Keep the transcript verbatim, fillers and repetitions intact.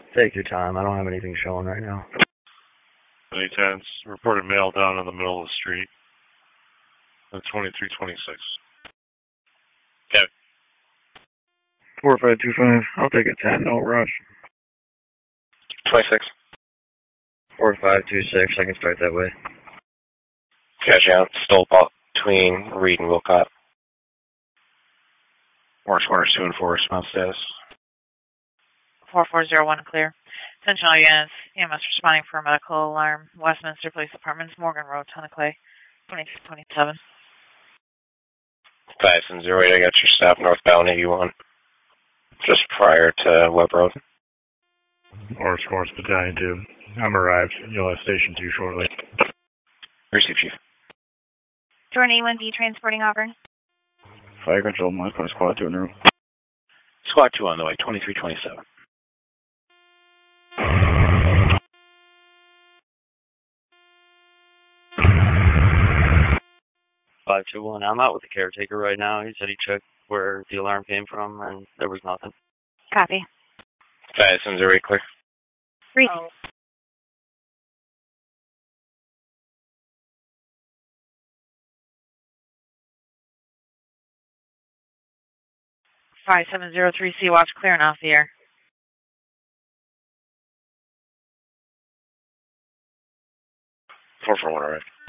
Take your time. I don't have anything showing right now. Any tens, reported male down in the middle of the street. At twenty-three twenty-six. Okay. four five two five. I'll take a ten. No rush. twenty-six. four five two six. I can start that way. Cash out. Still between Reed and Wilcott. Morris Corners two and four. Response status. four four zero one clear. Attention all units. E M S responding for a medical alarm. Westminster Police Department's Morgan Road, Tonaclay, twenty-six twenty-seven. five seven zero eight. I got your stop northbound eighty-one. Just prior to Webb Road. Morris Corners Battalion two. I'm arrived. You'll have Station two shortly. Receive, Chief. Jordan A one D transporting Auburn. Fire control, my point squad two in the room. Squad two on the way, twenty-three twenty-seven. five two one. I'm out with the caretaker right now. He said he checked where the alarm came from, and there was nothing. Copy. five seven zero eight clear. Reed. Oh. five seven zero three C, watch clearing off the air. four four one, alright.